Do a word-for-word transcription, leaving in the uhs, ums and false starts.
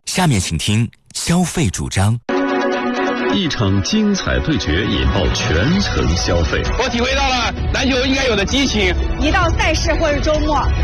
下面请听消费主张。 一场精彩对决引爆全城消费。 我体会到了篮球应该有的激情。 一到赛事或者周末，